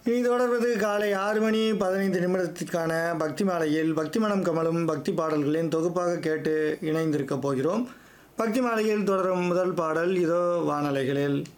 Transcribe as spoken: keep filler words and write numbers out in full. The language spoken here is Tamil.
இனி தொடர்வது காலை ஆறு மணி பதினைந்து நிமிடத்திற்கான பக்தி மாலையில் பக்தி மனம் கமலும் பக்தி பாடல்களின் தொகுப்பாக கேட்டு இணைந்திருக்க போகிறோம். பக்தி மாலையில் தொடரும் முதல் பாடல் இதோ வானலைகளில்.